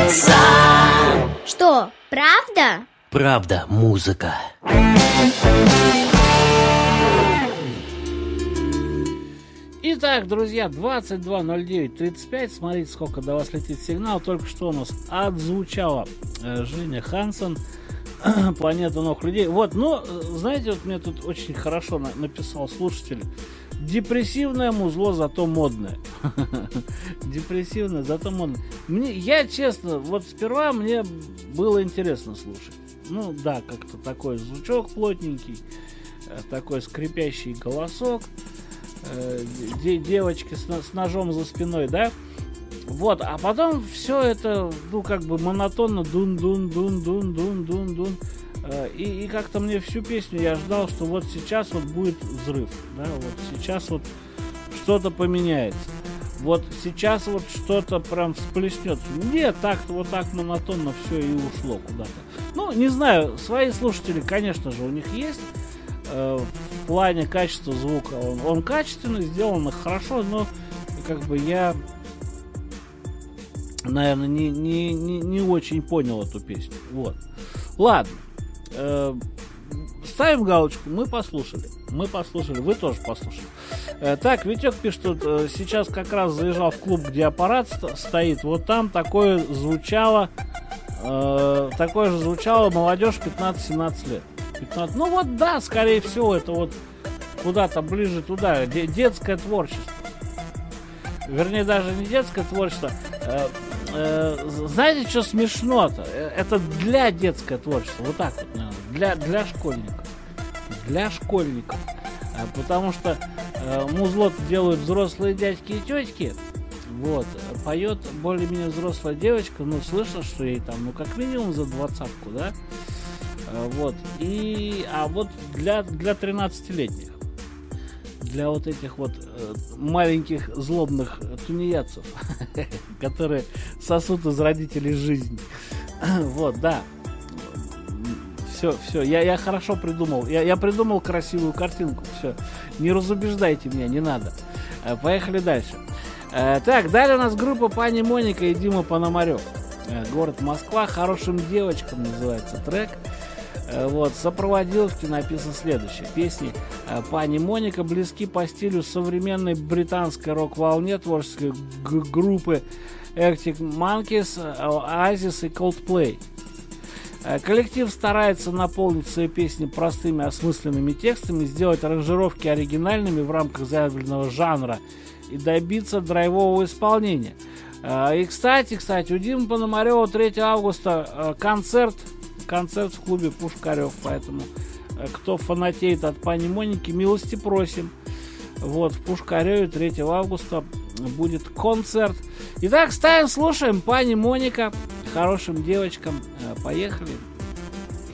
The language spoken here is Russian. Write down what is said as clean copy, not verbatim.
Что, правда? Правда, музыка. Итак, друзья, 22:09:35. Смотрите, сколько до вас летит сигнал. Только что у нас отзвучала Женя Хансен, «Планета новых людей». Вот, ну, знаете, вот мне тут очень хорошо написал слушатель. Депрессивное музло, зато модное. Депрессивное, зато модное. Я, честно, вот сперва мне было интересно слушать. Ну, да, как-то такой звучок плотненький, такой скрипящий голосок, девочки с ножом за спиной, да? Вот, а потом все это, ну, как бы монотонно дун-дун-дун-дун-дун-дун-дун. И как-то мне всю песню я ждал, что вот сейчас вот будет взрыв, да, вот сейчас вот что-то поменяется, вот сейчас вот что-то прям всплеснется. Нет, так-то вот так монотонно все и ушло куда-то. Ну, не знаю, свои слушатели, конечно же, у них есть. В плане качества звука он качественный, сделан хорошо, но как бы я, наверное, не очень понял эту песню. Вот. Ладно. Ставим галочку, мы послушали, вы тоже послушали. Так, Витек пишет, тут сейчас как раз заезжал в клуб, где аппарат стоит, вот там такое же звучало молодежь 15-17 лет. 15, ну вот да, скорее всего, это вот куда-то ближе туда, детское творчество. Вернее, даже не детское творчество. Знаете, что смешно-то? Это для детское творчество. Вот так вот, наверное. Для школьников. Для школьников. Потому что музло делают взрослые дядьки и тетки. Вот. Поет более-менее взрослая девочка. Ну, слышно, что ей там, ну, как минимум за 20-ку, да? Вот. А вот для 13-летних. Для вот этих вот маленьких злобных тунеядцев, которые сосут из родителей жизнь. Вот, да. Все, я хорошо придумал. Я придумал красивую картинку. Все. Не разубеждайте меня, не надо. Поехали дальше. Так, далее у нас группа Пани Моника и Дима Пономарев. Город Москва. Хорошим девочкам называется трек. Вот, в сопроводиловке написано следующее. Песни Пани Моника близки по стилю современной британской рок-волне творческой группы Arctic Monkeys, Oasis и Coldplay. Коллектив старается наполнить свои песни простыми осмысленными текстами, сделать аранжировки оригинальными в рамках заявленного жанра и добиться драйвового исполнения. И, кстати, у Димы Пономарева 3 августа концерт в клубе Пушкарев, поэтому кто фанатеет от Пани Моники, милости просим. Вот, в Пушкареве 3 августа будет концерт. Итак, ставим, слушаем Пани Моника, хорошим девочкам. Поехали.